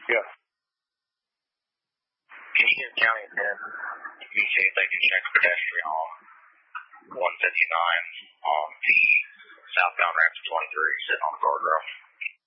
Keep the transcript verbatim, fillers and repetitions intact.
Yeah. Can you give County ten me see if they can check pedestrian on one fifty-nine on the southbound ramp to twenty-three sitting on the guardrail?